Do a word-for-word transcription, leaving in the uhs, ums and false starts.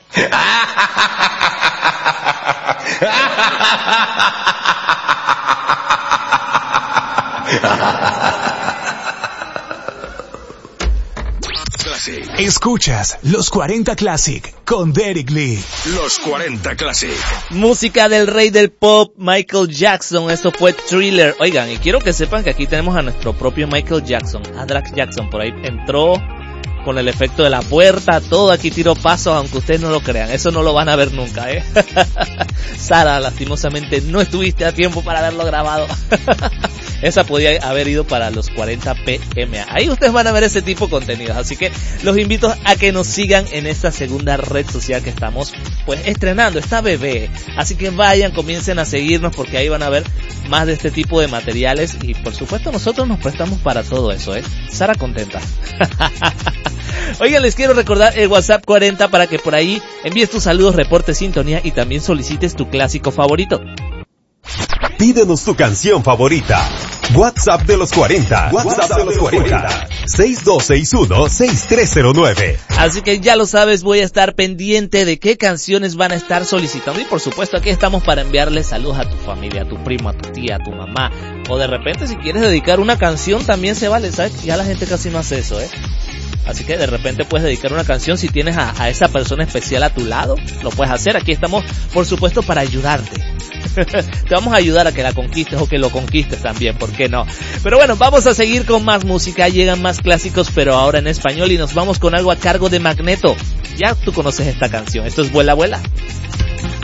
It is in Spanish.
Escuchas Los cuarenta Classic con Derek Lee. Los cuarenta Classic. Música del rey del pop, Michael Jackson. Esto fue Thriller. Oigan, y quiero que sepan que aquí tenemos a nuestro propio Michael Jackson. A Drax Jackson por ahí entró con el efecto de la puerta, todo aquí tiró pasos, aunque ustedes no lo crean. Eso no lo van a ver nunca, ¿eh? Sara, lastimosamente no estuviste a tiempo para haberlo grabado. Esa podía haber ido para los cuarenta P M A. Ahí ustedes van a ver ese tipo de contenidos. Así que los invito a que nos sigan en esta segunda red social que estamos pues estrenando, esta bebé. Así que vayan, comiencen a seguirnos porque ahí van a ver más de este tipo de materiales. Y por supuesto nosotros nos prestamos para todo eso, ¿eh? Sara contenta. Oigan, les quiero recordar el WhatsApp cuarenta para que por ahí envíes tus saludos, reportes, sintonía y también solicites tu clásico favorito. Pídenos tu canción favorita. WhatsApp de los cuarenta. WhatsApp de los cuarenta. seis dos seis uno, seis tres cero nueve. Así que ya lo sabes, voy a estar pendiente de qué canciones van a estar solicitando. Y por supuesto aquí estamos para enviarle saludos a tu familia, a tu primo, a tu tía, a tu mamá. O de repente si quieres dedicar una canción también se vale, ¿sabes? Ya la gente casi no hace eso, ¿eh? Así que de repente puedes dedicar una canción si tienes a, a esa persona especial a tu lado, lo puedes hacer. Aquí estamos, por supuesto, para ayudarte. Te vamos a ayudar a que la conquistes o que lo conquistes también, ¿por qué no? Pero bueno, vamos a seguir con más música, llegan más clásicos, pero ahora en español y nos vamos con algo a cargo de Magneto. Ya tú conoces esta canción, esto es Vuela, Vuela.